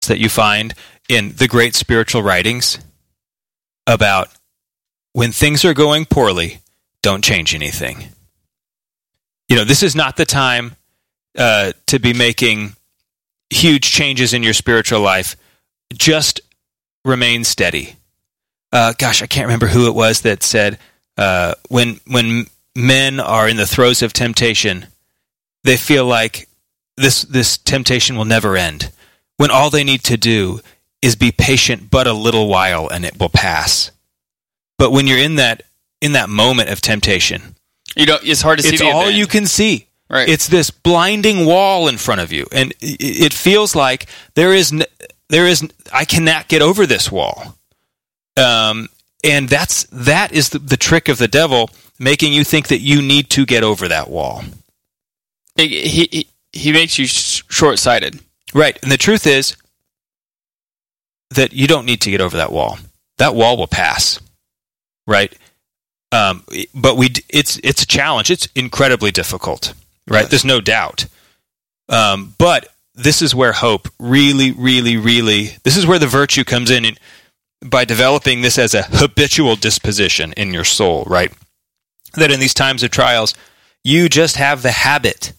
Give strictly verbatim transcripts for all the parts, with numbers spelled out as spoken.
that you find in the great spiritual writings about when things are going poorly, don't change anything. You know, this is not the time uh, to be making huge changes in your spiritual life. Just remain steady. Uh, gosh, I can't remember who it was that said, uh, when when men are in the throes of temptation, they feel like this this temptation will never end, when all they need to do is be patient but a little while and it will pass. But when you're in that in that moment of temptation, you know, it's hard to see. It's the all event. you can see. Right. It's this blinding wall in front of you, and it feels like there is there is I cannot get over this wall. Um, and that's that is the, the trick of the devil, making you think that you need to get over that wall. He he, he makes you sh- short-sighted. Right, and the truth is that you don't need to get over that wall. That wall will pass. Right, um, but we it's it's a challenge. It's incredibly difficult. Right, there's no doubt. Um, but this is where hope really, really, really. This is where the virtue comes in, in by developing this as a habitual disposition in your soul. Right, that in these times of trials, you just have the habit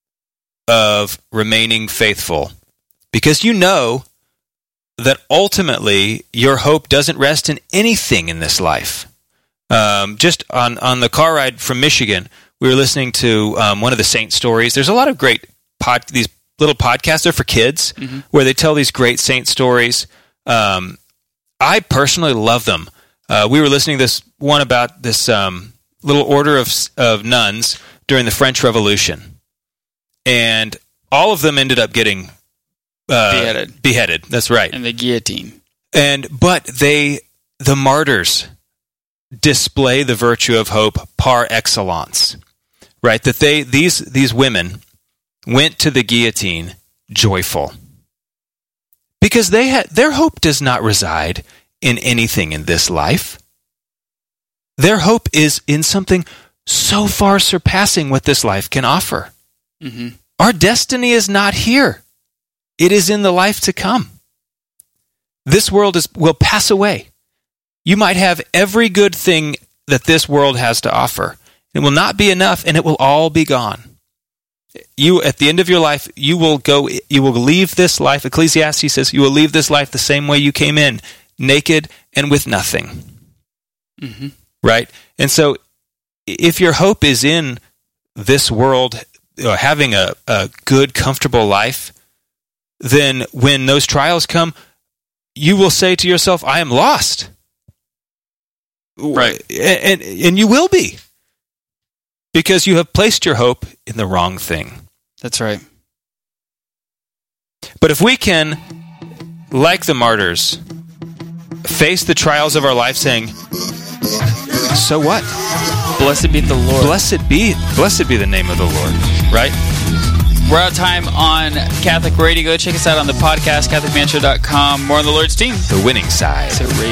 of remaining faithful, because you know that ultimately your hope doesn't rest in anything in this life. Um, just on, on the car ride from Michigan, we were listening to um, one of the saint stories. There's a lot of great pod, these little podcasts are for kids, mm-hmm. where they tell these great saint stories. Um, I personally love them. Uh, we were listening to this one about this um, little order of of nuns during the French Revolution, and all of them ended up getting uh, beheaded. Beheaded. That's right. And the guillotine. And but they, the martyrs, display the virtue of hope par excellence. Right? That they these these women went to the guillotine joyful, because they had their hope does not reside in anything in this life. Their hope is in something so far surpassing what this life can offer. Mm-hmm. Our destiny is not here. It is in the life to come. This world is will pass away. You might have every good thing that this world has to offer. It will not be enough, and it will all be gone. You, at the end of your life, you will go. You will leave this life. Ecclesiastes says you will leave this life the same way you came in, naked and with nothing. Mm-hmm. Right? And so, if your hope is in this world, uh, having a, a good, comfortable life, then when those trials come, you will say to yourself, I am lost. Right. And, and, and you will be. Because you have placed your hope in the wrong thing. That's right. But if we can, like the martyrs, face the trials of our life saying, so what? Blessed be the Lord. Blessed be, blessed be the name of the Lord. Right? We're out of time on Catholic Radio. Go check us out on the podcast, catholic man show dot com. More on the Lord's team. The winning side.